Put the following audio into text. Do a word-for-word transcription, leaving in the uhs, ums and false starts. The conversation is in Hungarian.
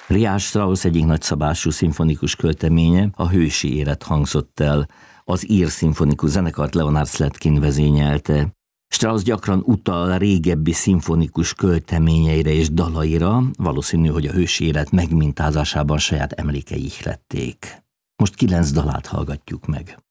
Richard Strauss egyik nagyszabású szimfonikus költeménye, a Hősi élet hangzott el. Az ír szimfonikus zenekart Leonard Slatkin vezényelte. Strauss gyakran utal régebbi szimfonikus költeményeire és dalaira, valószínű, hogy a hősi élet megmintázásában saját emlékei ihlették. Most kilenc dalát hallgatjuk meg.